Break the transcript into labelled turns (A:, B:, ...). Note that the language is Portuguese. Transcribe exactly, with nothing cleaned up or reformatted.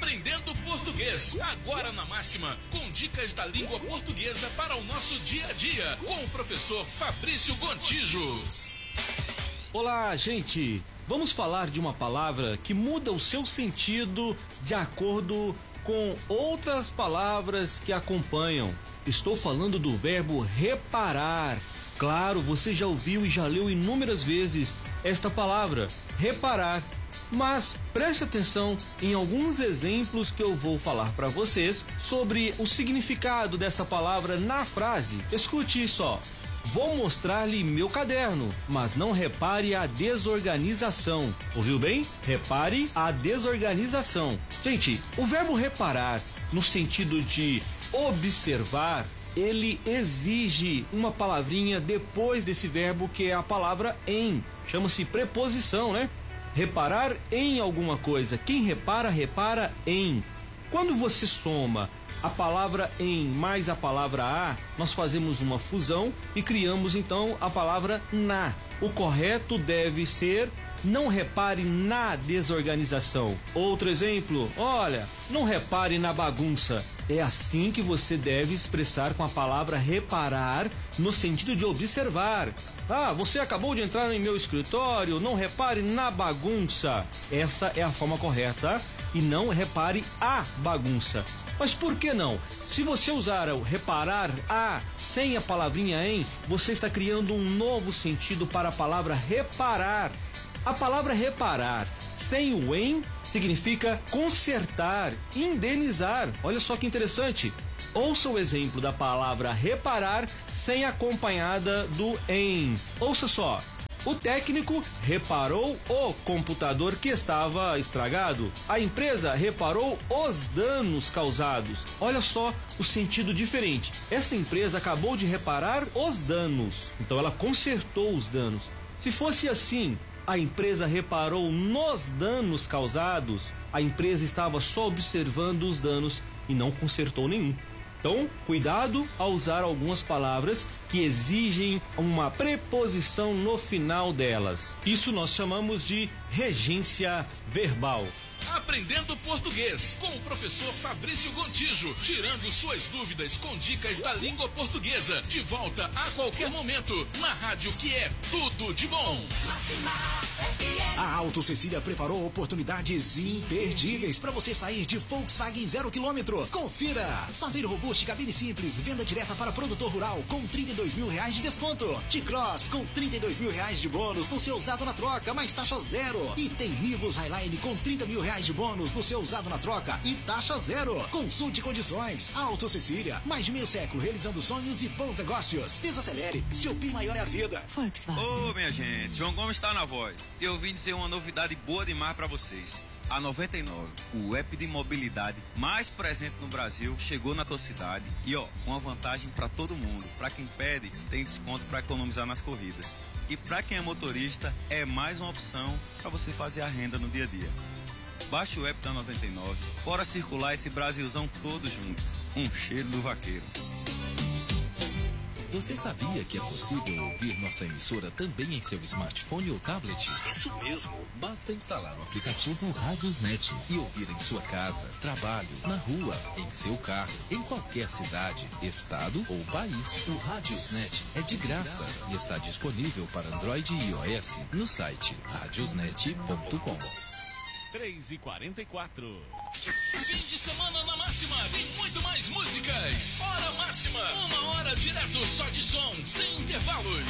A: Aprendendo Português, agora na Máxima, com dicas da língua portuguesa para o nosso dia a dia, com o professor Fabrício Gontijo.
B: Olá, gente! Vamos falar de uma palavra que muda o seu sentido de acordo com outras palavras que acompanham. Estou falando do verbo reparar. Claro, você já ouviu e já leu inúmeras vezes esta palavra, reparar. Mas preste atenção em alguns exemplos que eu vou falar para vocês sobre o significado desta palavra na frase. Escute só. Vou mostrar-lhe meu caderno, mas não repare a desorganização. Ouviu bem? Repare a desorganização. Gente, o verbo reparar, no sentido de observar, ele exige uma palavrinha depois desse verbo, que é a palavra em. Chama-se preposição, né? Reparar em alguma coisa. Quem repara, repara em. Quando você soma a palavra em mais a palavra a, nós fazemos uma fusão e criamos então a palavra na. O correto deve ser: não repare na desorganização. Outro exemplo, olha, não repare na bagunça. É assim que você deve expressar com a palavra reparar, no sentido de observar. Ah, você acabou de entrar em meu escritório, não repare na bagunça. Esta é a forma correta e não repare a bagunça. Mas por que não? Se você usar o reparar a sem a palavrinha em, você está criando um novo sentido para a palavra reparar. A palavra reparar sem o em significa consertar, indenizar. Olha só que interessante. Ouça o exemplo da palavra reparar sem acompanhada do em. Ouça só. O técnico reparou o computador que estava estragado. A empresa reparou os danos causados. Olha só o sentido diferente. Essa empresa acabou de reparar os danos. Então ela consertou os danos. Se fosse assim, a empresa reparou nos danos causados, a empresa estava só observando os danos e não consertou nenhum. Então, cuidado ao usar algumas palavras que exigem uma preposição no final delas. Isso nós chamamos de regência verbal.
A: Aprendendo Português, com o professor Fabrício Gontijo, tirando suas dúvidas com dicas da língua portuguesa. De volta a qualquer momento, na rádio que é tudo de bom.
C: A Auto Cecília preparou oportunidades imperdíveis para você sair de Volkswagen zero quilômetro. Confira! Saveiro Robuste, cabine simples, venda direta para produtor rural com trinta e dois mil reais de desconto. T-Cross com trinta e dois mil reais de bônus no seu usado na troca, mais taxa zero. E tem Nivus Highline com trinta mil reais de bônus no seu usado na troca e taxa zero. Consulte condições. Auto Cecília, mais de meio século realizando sonhos e bons negócios. Desacelere, seu P I maior é a vida.
D: Volkswagen.
E: Ô, minha gente, João Gomes está na voz. Eu vim dizer uma novidade boa demais para vocês. A noventa e nove, o app de mobilidade mais presente no Brasil, chegou na tua cidade. E ó, uma vantagem para todo mundo. Para quem pede, tem desconto para economizar nas corridas. E para quem é motorista, é mais uma opção para você fazer a renda no dia a dia. Baixe o app da noventa e nove, bora circular esse Brasilzão todo junto. Um cheiro do vaqueiro.
F: Você sabia que é possível ouvir nossa emissora também em seu smartphone ou tablet?
C: Isso mesmo.
F: Basta instalar o aplicativo Radiosnet e ouvir em sua casa, trabalho, na rua, em seu carro, em qualquer cidade, estado ou país. O Radiosnet é de graça e está disponível para Android e iOS no site radiosnet ponto com.
B: três e quarenta e quatro.
A: Fim de semana na Máxima, tem muito mais músicas. Hora Máxima, uma hora direto só de som, sem intervalos.